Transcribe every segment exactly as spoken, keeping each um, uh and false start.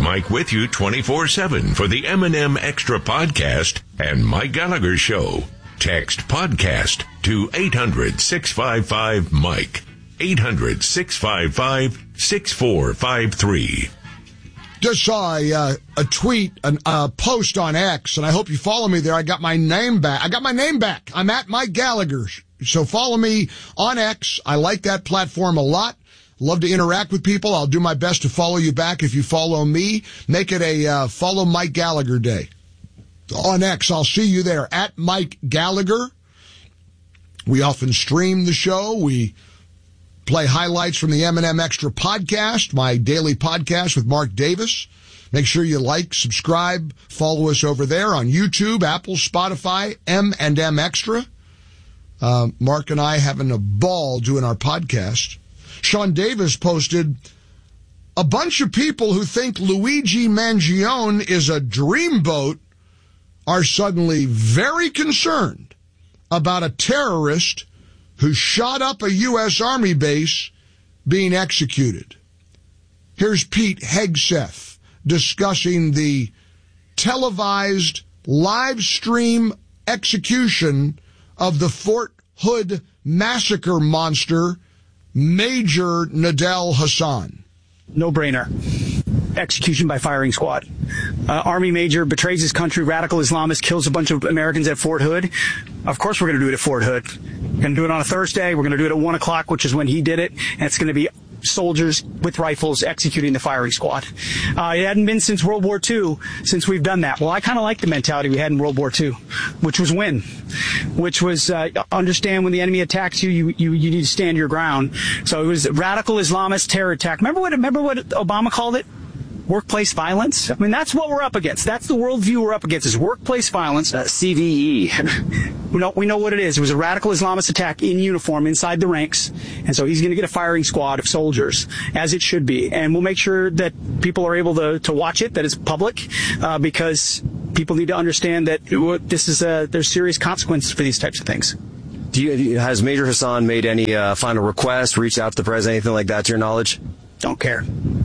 Mike with you twenty-four seven for the M and M Extra Podcast and Mike Gallagher Show. Text podcast to eight hundred, six five five, Mike. eight hundred, six five five, six four five three. Just saw a, uh, a tweet, a uh, post on X, and I hope you follow me there. I got my name back. I got my name back. I'm at Mike Gallagher. So follow me on X. I like that platform a lot. Love to interact with people. I'll do my best to follow you back if you follow me. Make it a uh, follow Mike Gallagher day. On X, I'll see you there, at Mike Gallagher. We often stream the show. We play highlights from the M and M Extra Podcast, my daily podcast with Mark Davis. Make sure you like, subscribe, follow us over there on YouTube, Apple, Spotify, M and M Extra. Uh, Mark and I having a ball doing our podcast. Sean Davis posted, a bunch of people who think Luigi Mangione is a dreamboat are suddenly very concerned about a terrorist who shot up a U S Army base being executed. Here's Pete Hegseth discussing the televised live stream execution of the Fort Hood massacre monster, Major Nadel Hassan. No-brainer. Execution by firing squad. Uh, Army major betrays his country, radical Islamist, kills a bunch of Americans at Fort Hood. Of course we're going to do it at Fort Hood. We're going to do it on a Thursday. We're going to do it at one o'clock, which is when he did it. And it's going to be soldiers with rifles executing the firing squad. Uh, it hadn't been since World War Two since we've done that. Well, I kind of like the mentality we had in World War Two, which was win, which was uh, understand when the enemy attacks you, you, you, you need to stand your ground. So it was radical Islamist terror attack. Remember what, remember what Obama called it? Workplace violence? I mean, that's what we're up against. That's the worldview we're up against, is workplace violence. Uh, C V E. we, know, we know what it is. It was a radical Islamist attack in uniform inside the ranks. And so he's going to get a firing squad of soldiers, as it should be. And we'll make sure that people are able to, to watch it, that it's public, uh, because people need to understand that this is a, there's serious consequences for these types of things. Do you, has Major Hassan made any uh, final requests, reached out to the president, anything like that, to your knowledge? Don't care.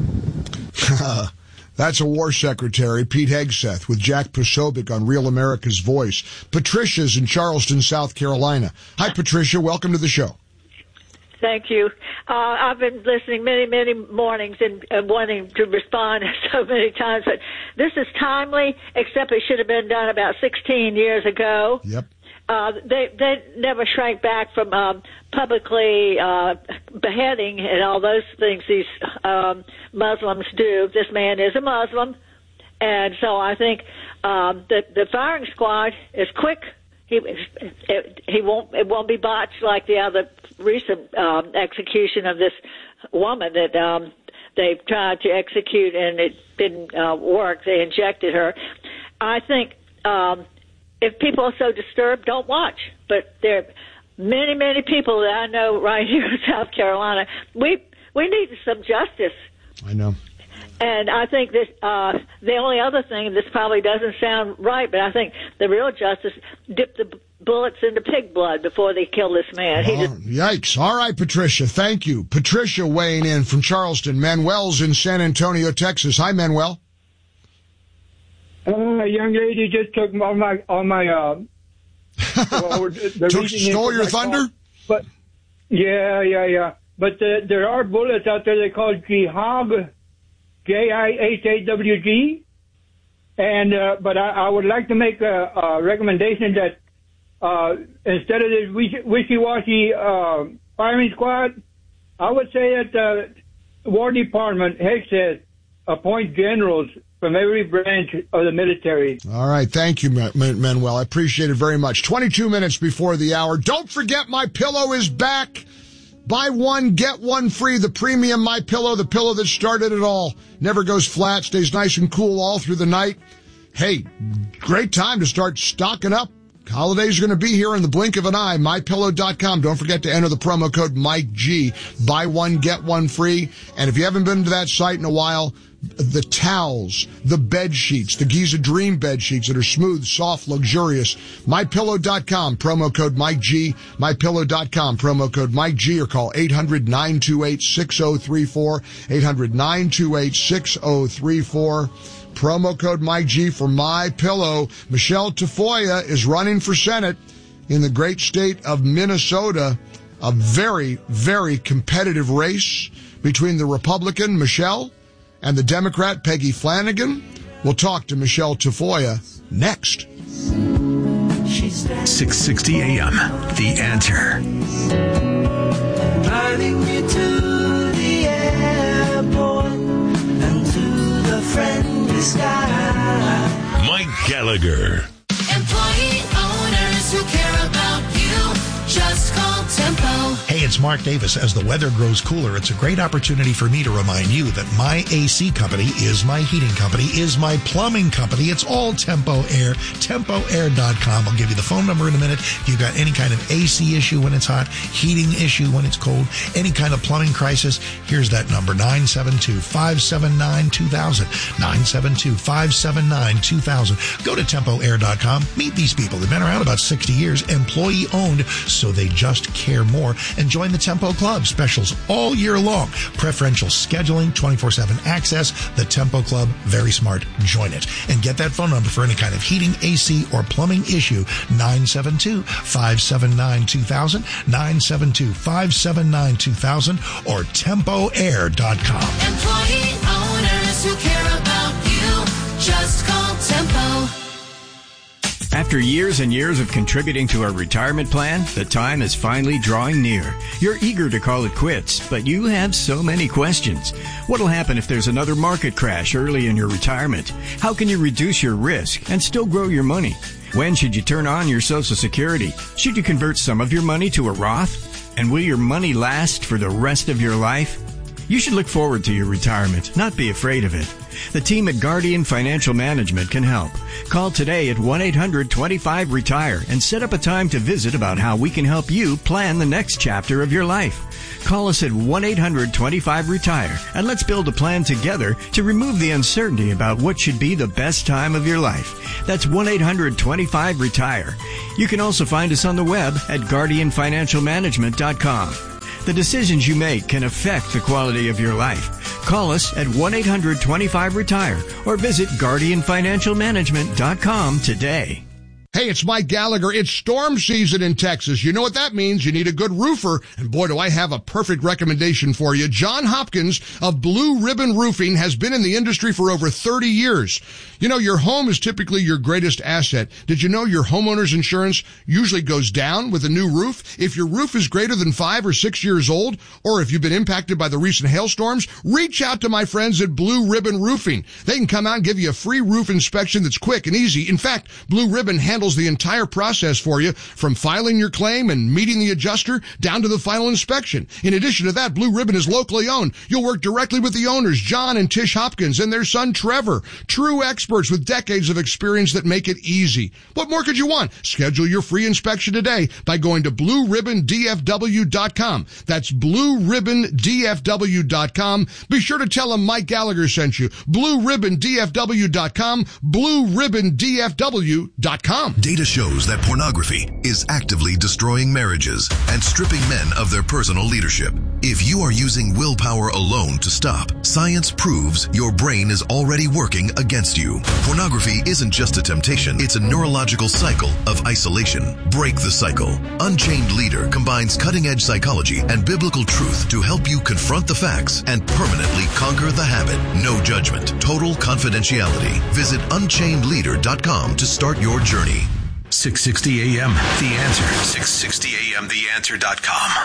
That's a war secretary, Pete Hegseth, with Jack Posobiec on Real America's Voice. Patricia's in Charleston, South Carolina. Hi, Patricia. Welcome to the show. Thank you. Uh, I've been listening many, many mornings and, and wanting to respond so many times, but this is timely, except it should have been done about sixteen years ago. Yep. Uh, they they never shrank back from um, publicly uh, beheading and all those things these um, Muslims do. This man is a Muslim, and so I think um, the the firing squad is quick. He it, he won't it won't be botched like the other recent um, execution of this woman that um, they tried to execute and it didn't uh, work. They injected her. I think. Um, If people are so disturbed, don't watch. But there are many, many people that I know right here in South Carolina. We we need some justice. I know. And I think that uh, the only other thing, this probably doesn't sound right, but I think the real justice, dip the bullets into pig blood before they kill this man. He Oh, just, yikes. All right, Patricia, thank you. Patricia weighing in from Charleston. Manuel's in San Antonio, Texas. Hi, Manuel. Uh, a young lady just took all my, all my, uh, well, the Took, stole your thunder? Call. But, yeah, yeah, yeah. But uh, there are bullets out there they call Jihad, J I H A W G. And, uh, but I, I would like to make a, a recommendation that, uh, instead of this wishy-washy, uh, firing squad, I would say that the War Department, Heck says, appoint generals from every branch of the military. All right. Thank you, Manuel. I appreciate it very much. twenty-two minutes before the hour. Don't forget My Pillow is back. Buy one, get one free. The premium My Pillow, the pillow that started it all. Never goes flat, stays nice and cool all through the night. Hey, great time to start stocking up. Holidays are going to be here in the blink of an eye. my pillow dot com. Don't forget to enter the promo code Mike G. Buy one, get one free. And if you haven't been to that site in a while, the towels, the bed sheets, the Giza Dream bed sheets that are smooth, soft, luxurious. my pillow dot com, promo code Mike G. my pillow dot com, promo code Mike G, or call eight hundred, nine two eight, six oh three four, eight hundred, nine two eight, six oh three four. Promo code Mike G for MyPillow. Michelle Tafoya is running for Senate in the great state of Minnesota. A very, very competitive race between the Republican, Michelle, and the Democrat, Peggy Flanagan. We'll talk to Michelle Tafoya next. six sixty A M, The Answer. Driving me to the airport and to the friendly sky. Mike Gallagher. Employee owners who care about you, just call Tempo. Hey, it's Mark Davis. As the weather grows cooler, it's a great opportunity for me to remind you that my A C company is my heating company, is my plumbing company. It's all Tempo Air, tempo air dot com. I'll give you the phone number in a minute. If you've got any kind of A C issue when it's hot, heating issue when it's cold, any kind of plumbing crisis, here's that number, nine seven two, five seven nine, two thousand, nine seven two, five seven nine, two thousand. Go to tempo air dot com. Meet these people. They've been around about sixty years, employee owned, so they just care more. And join the Tempo Club. Specials all year long. Preferential scheduling, twenty-four seven access. The Tempo Club, very smart. Join it. And get that phone number for any kind of heating, A C, or plumbing issue. nine seven two, five seven nine, two thousand, nine seven two, five seven nine, two thousand, or tempo air dot com. Employee owners who care about you, just call Tempo. After years and years of contributing to our retirement plan, the time is finally drawing near. You're eager to call it quits, but you have so many questions. What'll happen if there's another market crash early in your retirement? How can you reduce your risk and still grow your money? When should you turn on your Social Security? Should you convert some of your money to a Roth? And will your money last for the rest of your life? You should look forward to your retirement, not be afraid of it. The team at Guardian Financial Management can help. Call today at one eight hundred, twenty-five, retire and set up a time to visit about how we can help you plan the next chapter of your life. Call us at one eight hundred, twenty-five, retire and let's build a plan together to remove the uncertainty about what should be the best time of your life. That's one eight hundred, twenty-five, retire. You can also find us on the web at guardian financial management dot com. The decisions you make can affect the quality of your life. Call us at one eight hundred, twenty-five, retire or visit guardian financial management dot com today. Hey, it's Mike Gallagher. It's storm season in Texas. You know what that means. You need a good roofer. And boy, do I have a perfect recommendation for you. John Hopkins of Blue Ribbon Roofing has been in the industry for over thirty years. You know, your home is typically your greatest asset. Did you know your homeowner's insurance usually goes down with a new roof? If your roof is greater than five or six years old, or if you've been impacted by the recent hailstorms, reach out to my friends at Blue Ribbon Roofing. They can come out and give you a free roof inspection that's quick and easy. In fact, Blue Ribbon handles the entire process for you, from filing your claim and meeting the adjuster down to the final inspection. In addition to that, Blue Ribbon is locally owned. You'll work directly with the owners, John and Tish Hopkins, and their son Trevor, true experts with decades of experience that make it easy. What more could you want? Schedule your free inspection today by going to blue ribbon d f w dot com. That's blue ribbon d f w dot com. Be sure to tell them Mike Gallagher sent you. blue ribbon d f w dot com, blue ribbon d f w dot com. Data shows that pornography is actively destroying marriages and stripping men of their personal leadership. If you are using willpower alone to stop, science proves your brain is already working against you. Pornography isn't just a temptation, it's a neurological cycle of isolation. Break the cycle. Unchained Leader combines cutting-edge psychology and biblical truth to help you confront the facts and permanently conquer the habit. No judgment, total confidentiality. Visit unchained leader dot com to start your journey. six sixty A M, The Answer. six sixty A M the answer dot com.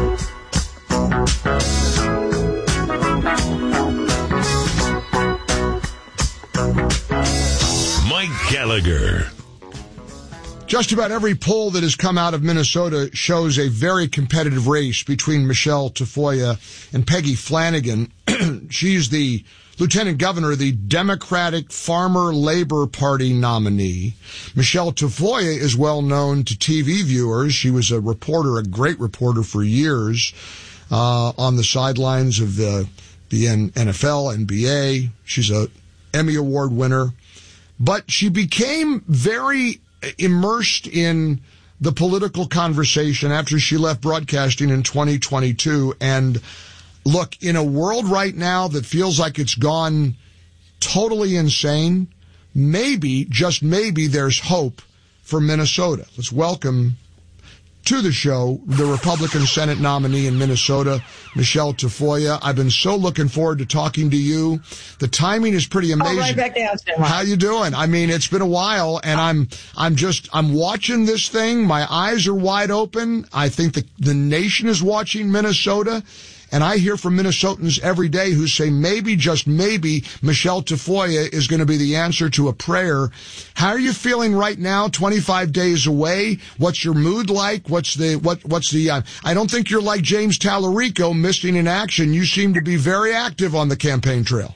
Mike Gallagher. Just about every poll that has come out of Minnesota shows a very competitive race between Michelle Tafoya and Peggy Flanagan. She's the lieutenant governor of the Democratic Farmer Labor Party nominee. Michelle Tafoya is well known to T V viewers. She was a reporter, a great reporter for years, uh, on the sidelines of the the N F L, N B A. She's a Emmy Award winner. But she became very immersed in the political conversation after she left broadcasting in twenty twenty-two. And look, in a world right now that feels like it's gone totally insane, maybe, just maybe, there's hope for Minnesota. Let's welcome to the show the Republican Senate nominee in Minnesota, Michelle Tafoya. I've been so looking forward to talking to you. The timing is pretty amazing. Oh, right back down, How you doing? I mean, it's been a while, and I'm I'm just I'm watching this thing. My eyes are wide open. I think the the nation is watching Minnesota. And I hear from Minnesotans every day who say maybe, just maybe, Michelle Tafoya is going to be the answer to a prayer. How are you feeling right now, twenty-five days away? What's your mood like? What's the, what, what's the, uh, I don't think you're like James Tallarico missing in action. You seem to be very active on the campaign trail.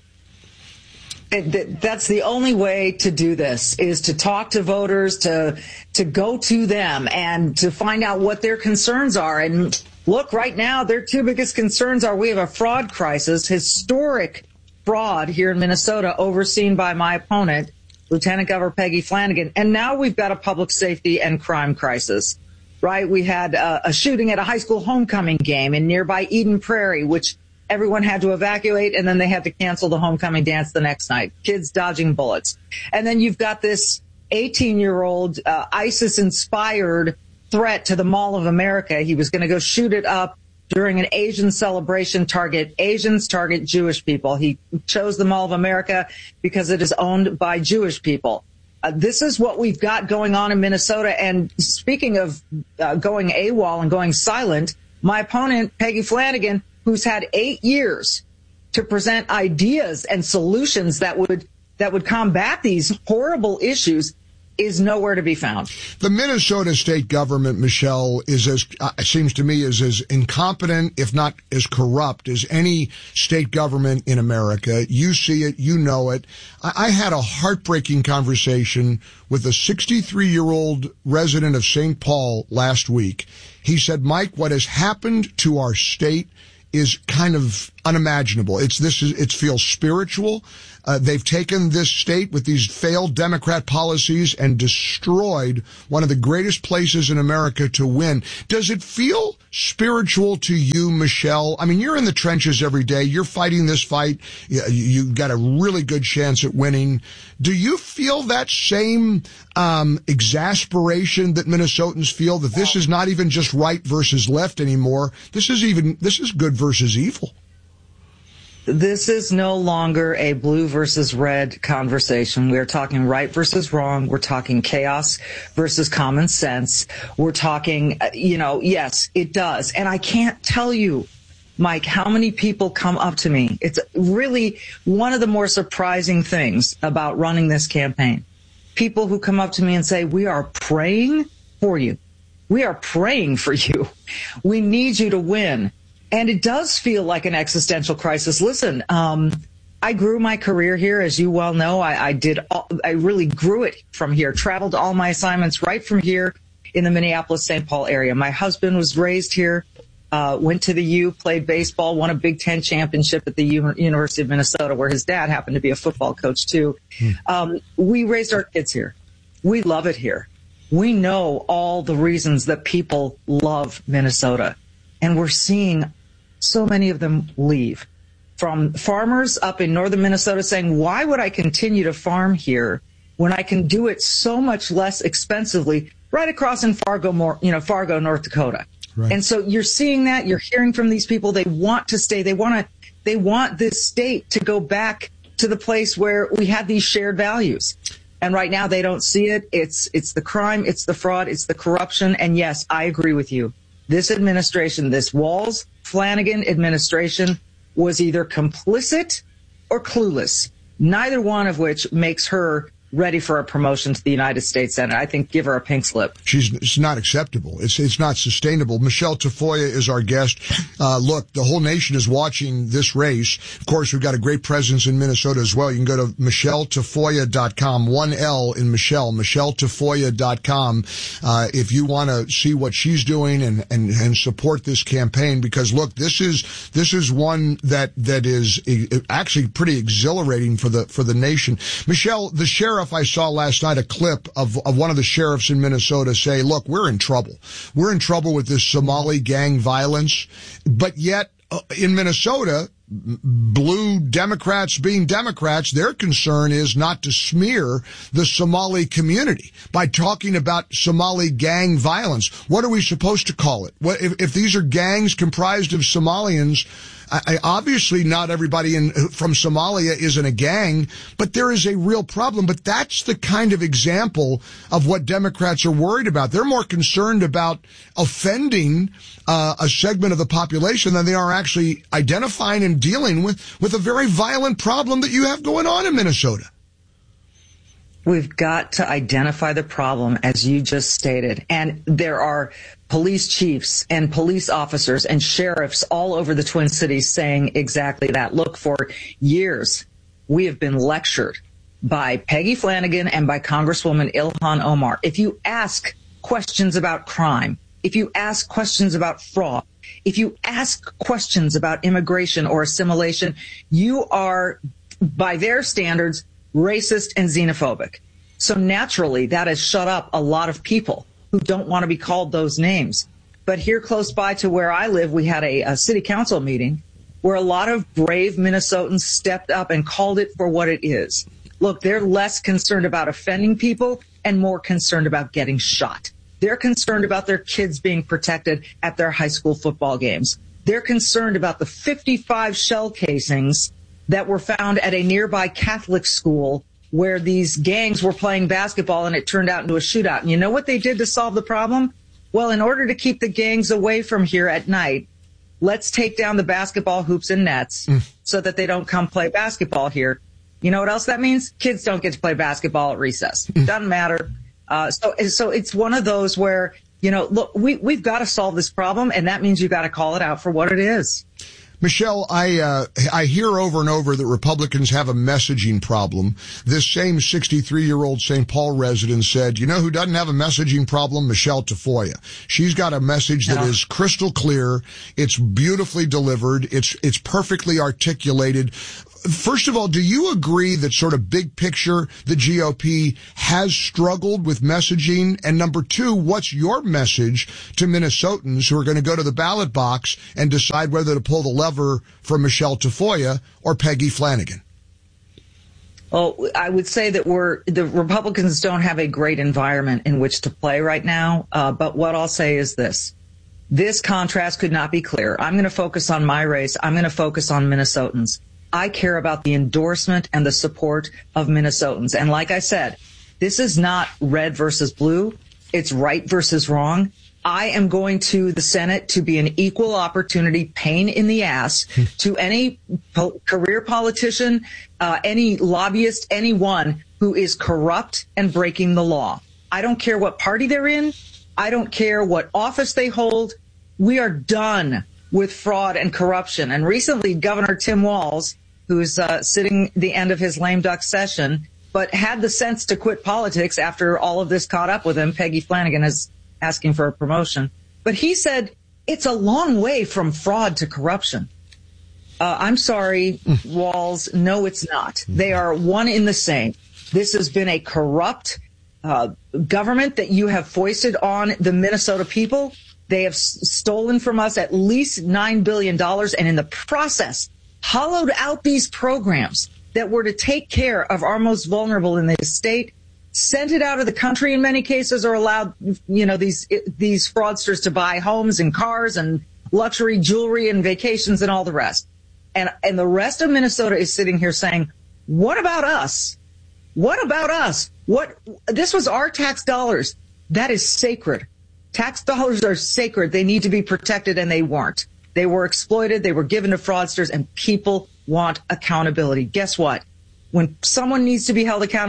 That's the only way to do this, is to talk to voters, to to go to them and to find out what their concerns are. And look, right now, their two biggest concerns are we have a fraud crisis, historic fraud here in Minnesota, overseen by my opponent, Lieutenant Governor Peggy Flanagan. And now we've got a public safety and crime crisis, right? We had a, a shooting at a high school homecoming game in nearby Eden Prairie, which everyone had to evacuate, and then they had to cancel the homecoming dance the next night. Kids dodging bullets. And then you've got this eighteen-year-old uh, ISIS-inspired threat to the Mall of America. He was going to go shoot it up during an Asian celebration, target Asians, target Jewish people. He chose the Mall of America because it is owned by Jewish people. Uh, this is what we've got going on in Minnesota. And speaking of uh, going AWOL and going silent, my opponent, Peggy Flanagan, who's had eight years to present ideas and solutions that would that would combat these horrible issues, is nowhere to be found. The Minnesota state government, Michelle, is as uh, seems to me is as incompetent, if not as corrupt, as any state government in America. You see it, you know it. I, I had a heartbreaking conversation with a sixty-three-year-old resident of Saint Paul last week. He said, Mike, what has happened to our state is kind of unimaginable. It's this is it feels spiritual. Uh, they've taken this state with these failed Democrat policies and destroyed one of the greatest places in America to win. Does it feel spiritual to you, Michelle? I mean, you're in the trenches every day. You're fighting this fight. You, you've got a really good chance at winning. Do you feel that same um, exasperation that Minnesotans feel, that this is not even just right versus left anymore? This is even this is good versus evil. This is no longer a blue versus red conversation. We're talking right versus wrong. We're talking chaos versus common sense. We're talking, you know, yes, it does. And I can't tell you, Mike, how many people come up to me. It's really one of the more surprising things about running this campaign. People who come up to me and say, we are praying for you. We are praying for you. We need you to win. And it does feel like an existential crisis. Listen, um, I grew my career here, as you well know. I, I did. All, I really grew it from here. Traveled all my assignments right from here in the Minneapolis-Saint Paul area. My husband was raised here. Uh, went to the U, played baseball, won a Big Ten championship at the U- University of Minnesota, where his dad happened to be a football coach too. Hmm. Um, we raised our kids here. We love it here. We know all the reasons that people love Minnesota, and we're seeing so many of them leave. From farmers up in northern Minnesota saying, why would I continue to farm here when I can do it so much less expensively right across in Fargo, more, you know, Fargo, North Dakota. Right. And so you're seeing that, you're hearing from these people. They want to stay. They want to, they want this state to go back to the place where we had these shared values. And right now they don't see it. It's, it's the crime. It's the fraud. It's the corruption. And yes, I agree with you. This administration, this Walz Flanagan administration, was either complicit or clueless, neither one of which makes her ready for a promotion to the United States Senate. I think give her a pink slip. She's it's not acceptable. It's it's not sustainable. Michelle Tafoya is our guest. Uh, look, the whole nation is watching this race. Of course, we've got a great presence in Minnesota as well. You can go to michelle tafoya dot com, one L in Michelle, michelle tafoya dot com, uh, if you want to see what she's doing and, and, and support this campaign. Because look, this is, this is one that, that is actually pretty exhilarating for the, for the nation. Michelle, the sheriff, I saw last night a clip of, of one of the sheriffs in Minnesota say, look, we're in trouble. We're in trouble with this Somali gang violence. But yet, uh, in Minnesota, blue Democrats being Democrats, their concern is not to smear the Somali community by talking about Somali gang violence. What are we supposed to call it? What, if, if these are gangs comprised of Somalians, I, obviously not everybody in, from Somalia is in a gang, but there is a real problem. But that's the kind of example of what Democrats are worried about. They're more concerned about offending uh, a segment of the population than they are actually identifying and dealing with, with a very violent problem that you have going on in Minnesota. We've got to identify the problem, as you just stated. And there are police chiefs and police officers and sheriffs all over the Twin Cities saying exactly that. Look, for years, we have been lectured by Peggy Flanagan and by Congresswoman Ilhan Omar. If you ask questions about crime, if you ask questions about fraud, if you ask questions about immigration or assimilation, you are, by their standards, racist and xenophobic. So naturally, that has shut up a lot of people who don't want to be called those names. But here close by to where I live, we had a, a city council meeting where a lot of brave Minnesotans stepped up and called it for what it is. Look, they're less concerned about offending people and more concerned about getting shot. They're concerned about their kids being protected at their high school football games. They're concerned about the fifty-five shell casings that were found at a nearby Catholic school where these gangs were playing basketball and it turned out into a shootout. And you know what they did to solve the problem? Well, in order to keep the gangs away from here at night, let's take down the basketball hoops and nets mm. so that they don't come play basketball here. You know what else that means? Kids don't get to play basketball at recess. Mm. Doesn't matter. Uh, so, so it's one of those where, you know, look, we, we've got to solve this problem, and that means you got to call it out for what it is. Michelle, I uh, I hear over and over that Republicans have a messaging problem. This same sixty-three-year-old Saint Paul resident said, you know who doesn't have a messaging problem? Michelle Tafoya. She's got a message that yeah. is crystal clear. It's beautifully delivered. It's it's perfectly articulated. First of all, do you agree that sort of big picture, the G O P has struggled with messaging? And number two, what's your message to Minnesotans who are going to go to the ballot box and decide whether to pull the lever for Michelle Tafoya or Peggy Flanagan? Well, I would say that we're, the Republicans don't have a great environment in which to play right now. Uh, but what I'll say is this. This contrast could not be clearer. I'm going to focus on my race. I'm going to focus on Minnesotans. I care about the endorsement and the support of Minnesotans. And like I said, this is not red versus blue. It's right versus wrong. I am going to the Senate to be an equal opportunity pain in the ass to any po- career politician, uh, any lobbyist, anyone who is corrupt and breaking the law. I don't care what party they're in. I don't care what office they hold. We are done with fraud and corruption. And recently, Governor Tim Walz, who's uh, sitting the end of his lame duck session, but had the sense to quit politics after all of this caught up with him. Peggy Flanagan is asking for a promotion. But he said it's a long way from fraud to corruption. Uh, I'm sorry, Walz. No, it's not. They are one in the same. This has been a corrupt uh, government that you have foisted on the Minnesota people. They have s- stolen from us at least nine billion dollars, and in the process, hollowed out these programs that were to take care of our most vulnerable in the state, sent it out of the country in many cases, or allowed, you know, these these fraudsters to buy homes and cars and luxury jewelry and vacations and all the rest. And and the rest of Minnesota is sitting here saying, what about us? What about us? What this was our tax dollars. That is sacred. Tax dollars are sacred. They need to be protected, and they weren't. They were exploited. They were given to fraudsters, and people want accountability. Guess what? When someone needs to be held accountable,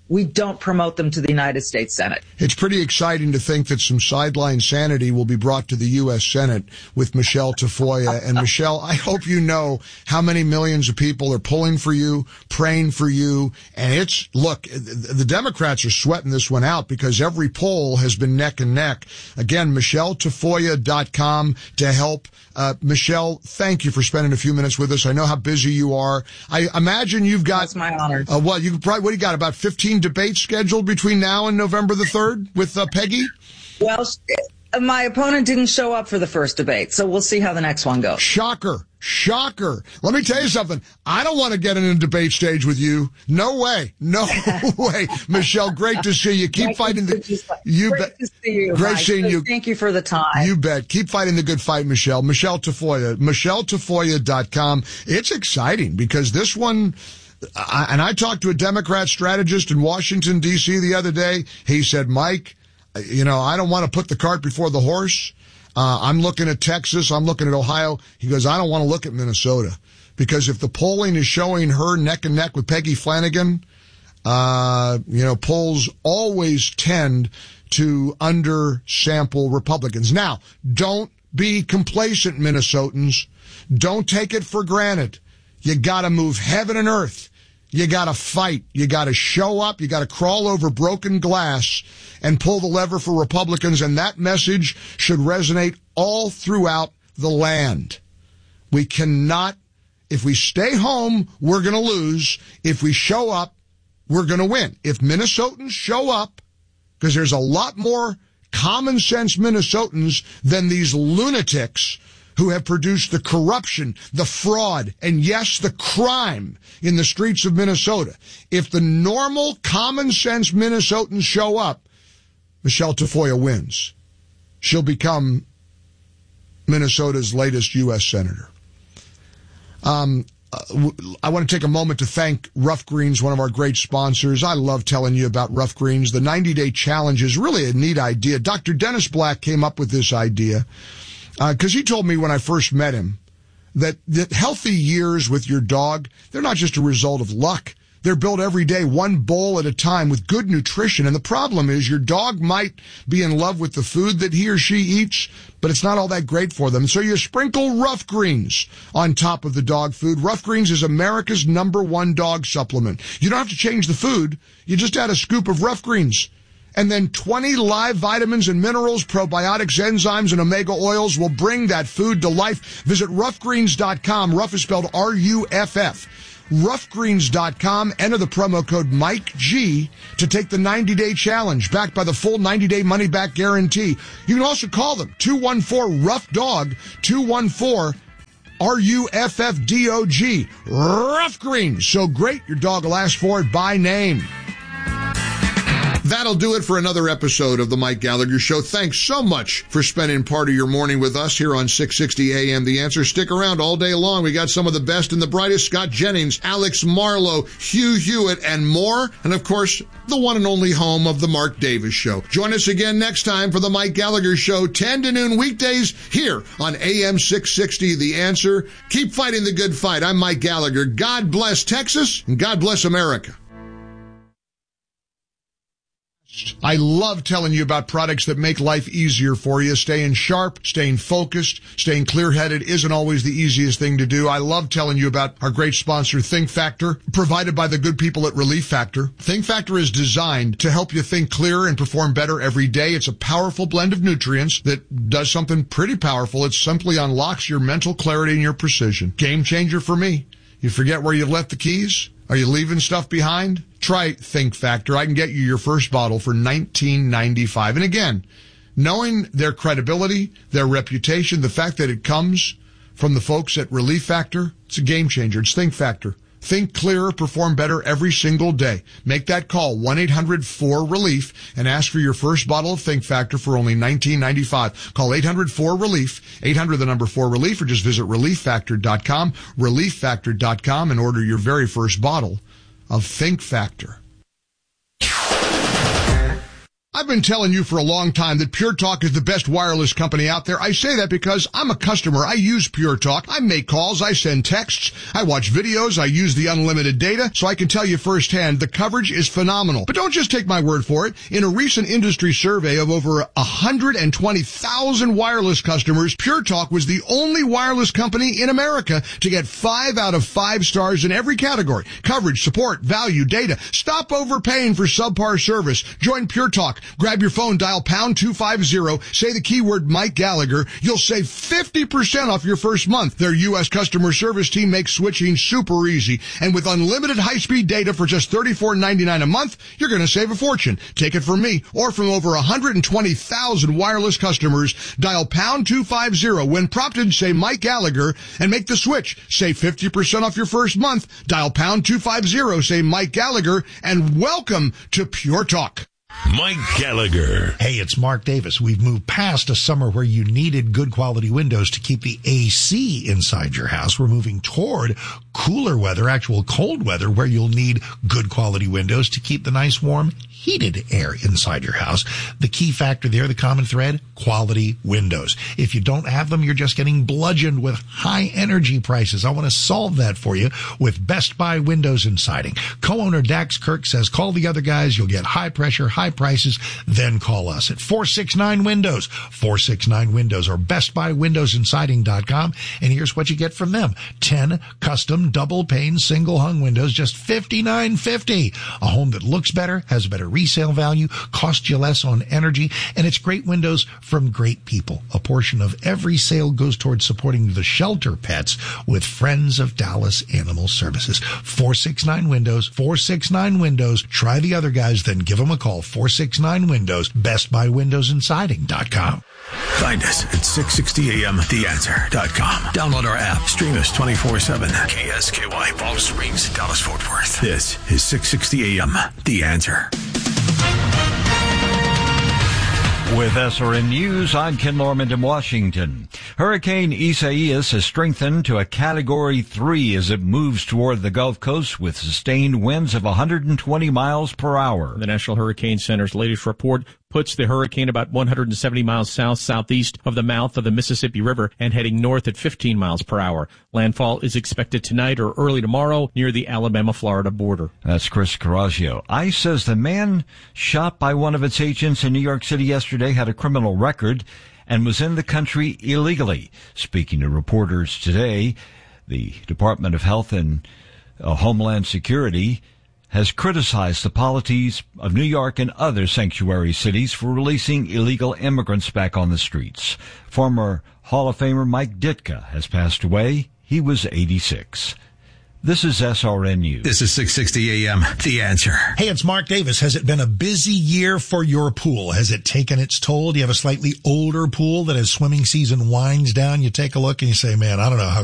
We don't promote them to the United States Senate. It's pretty exciting to think that some sideline sanity will be brought to the U S Senate with Michelle Tafoya. And Michelle, I hope you know how many millions of people are pulling for you, praying for you. And it's, look, the Democrats are sweating this one out because every poll has been neck and neck. Again, Michelle Tafoya dot com to help. Uh, Michelle, thank you for spending a few minutes with us. I know how busy you are. I imagine you've got... That's my honor. Uh, well, you probably, what do you got, about fifteen debates scheduled between now and November the third with uh, Peggy? Well, my opponent didn't show up for the first debate, so we'll see how the next one goes. Shocker. Shocker. Let me tell you something. I don't want to get in a debate stage with you. No way. No way. Michelle, great to see you. Keep fighting the... You great bet. to see you, Great Mike. seeing you. Thank you for the time. You bet. Keep fighting the good fight, Michelle. Michelle Tafoya. Michelle Tafoya dot com. It's exciting because this one... I, and I talked to a Democrat strategist in Washington, D C the other day. He said, Mike, you know, I don't want to put the cart before the horse. Uh, I'm looking at Texas. I'm looking at Ohio. He goes, I don't want to look at Minnesota because if the polling is showing her neck and neck with Peggy Flanagan, uh, you know, polls always tend to undersample Republicans. Now, don't be complacent, Minnesotans. Don't take it for granted. You got to move heaven and earth. You got to fight. You got to show up. You got to crawl over broken glass and pull the lever for Republicans. And that message should resonate all throughout the land. We cannot, if we stay home, we're going to lose. If we show up, we're going to win. If Minnesotans show up, because there's a lot more common sense Minnesotans than these lunatics who have produced the corruption, the fraud, and yes, the crime in the streets of Minnesota. If the normal, common-sense Minnesotans show up, Michelle Tafoya wins. She'll become Minnesota's latest U S Senator. Um, I want to take a moment to thank Rough Greens, one of our great sponsors. I love telling you about Rough Greens. The ninety-day challenge is really a neat idea. Doctor Dennis Black came up with this idea. Because uh, he told me when I first met him that, that healthy years with your dog, they're not just a result of luck. They're built every day, one bowl at a time with good nutrition. And the problem is your dog might be in love with the food that he or she eats, but it's not all that great for them. So you sprinkle Rough Greens on top of the dog food. Rough Greens is America's number one dog supplement. You don't have to change the food. You just add a scoop of Rough Greens. And then twenty live vitamins and minerals, probiotics, enzymes, and omega oils will bring that food to life. Visit rough greens dot com. Rough is spelled R U F F. rough greens dot com. Enter the promo code Mike G to take the ninety-day challenge, backed by the full ninety-day money-back guarantee. You can also call them, two one four, rough dog, two one four, R U F F D O G. Rough Greens. So great, your dog will ask for it by name. That'll do it for another episode of the Mike Gallagher Show. Thanks so much for spending part of your morning with us here on six sixty A M The Answer. Stick around all day long. We got some of the best and the brightest. Scott Jennings, Alex Marlowe, Hugh Hewitt, and more. And of course, the one and only home of the Mark Davis Show. Join us again next time for the Mike Gallagher Show, ten to noon weekdays here on A M six sixty The Answer. Keep fighting the good fight. I'm Mike Gallagher. God bless Texas and God bless America. I love telling you about products that make life easier for you. Staying sharp, staying focused, staying clear-headed isn't always the easiest thing to do. I love telling you about our great sponsor, Think Factor, provided by the good people at Relief Factor. Think Factor is designed to help you think clearer and perform better every day. It's a powerful blend of nutrients that does something pretty powerful. It simply unlocks your mental clarity and your precision. Game changer for me. You forget where you left the keys? Are you leaving stuff behind? Try Think Factor. I can get you your first bottle for nineteen ninety-five. And again, knowing their credibility, their reputation, the fact that it comes from the folks at Relief Factor, it's a game changer. It's Think Factor. Think clearer, perform better every single day. Make that call, one eight hundred four relief, and ask for your first bottle of Think Factor for only nineteen ninety-five. Call eight hundred four relief, eight hundred the number four relief, or just visit relief factor dot com, relief factor dot com, and order your very first bottle of Think Factor. I've been telling you for a long time that Pure Talk is the best wireless company out there. I say that because I'm a customer. I use Pure Talk. I make calls. I send texts. I watch videos. I use the unlimited data. So I can tell you firsthand, the coverage is phenomenal. But don't just take my word for it. In a recent industry survey of over one hundred twenty thousand wireless customers, Pure Talk was the only wireless company in America to get five out of five stars in every category. Coverage, support, value, data. Stop overpaying for subpar service. Join Pure Talk. Grab your phone, dial pound two fifty, say the keyword Mike Gallagher. You'll save fifty percent off your first month. Their U S customer service team makes switching super easy. And with unlimited high-speed data for just thirty-four ninety-nine a month, you're going to save a fortune. Take it from me or from over one hundred twenty thousand wireless customers. Dial pound two fifty when prompted, say Mike Gallagher, and make the switch. Save fifty percent off your first month. Dial pound two fifty, say Mike Gallagher, and welcome to Pure Talk. Mike Gallagher. Hey, it's Mark Davis. We've moved past a summer where you needed good quality windows to keep the A C inside your house. We're moving toward cooler weather, actual cold weather, where you'll need good quality windows to keep the nice warm heated air inside your house. The key factor there, the common thread, quality windows. If you don't have them, you're just getting bludgeoned with high energy prices. I want to solve that for you with Best Buy Windows and Siding. Co-owner Dax Kirk says, call the other guys. You'll get high pressure, high prices. Then call us at four six nine Windows, four six nine Windows, or best buy windows and siding dot com. And here's what you get from them. ten custom double pane single hung windows, just fifty-nine fifty. A home that looks better, has a better resale value, costs you less on energy, and it's great windows from great people. A portion of every sale goes towards supporting the shelter pets with Friends of Dallas Animal Services. four six nine Windows, four six nine Windows. Try the other guys, then give them a call. four six nine Windows, best buy windows and siding dot com. Find us at six sixty A M the answer dot com. Download our app. Stream us twenty-four seven. K S K Y, Palm Springs, Dallas, Fort Worth. This is six sixty A M The Answer. With S R N News, I'm Ken Lorman in Washington. Hurricane Isaias has strengthened to a Category three as it moves toward the Gulf Coast with sustained winds of one hundred twenty miles per hour. The National Hurricane Center's latest report puts the hurricane about one hundred seventy miles south-southeast of the mouth of the Mississippi River and heading north at fifteen miles per hour. Landfall is expected tonight or early tomorrow near the Alabama-Florida border. That's Chris Carrasio. ICE says the man shot by one of its agents in New York City yesterday had a criminal record and was in the country illegally. Speaking to reporters today, the Department of Health and uh, Homeland Security has criticized the policies of New York and other sanctuary cities for releasing illegal immigrants back on the streets. Former Hall of Famer Mike Ditka has passed away. He was eighty-six. This is S R N News. This is six sixty A M The Answer. Hey, it's Mark Davis. Has it been a busy year for your pool? Has it taken its toll? Do you have a slightly older pool that as swimming season winds down, you take a look and you say, man, I don't know how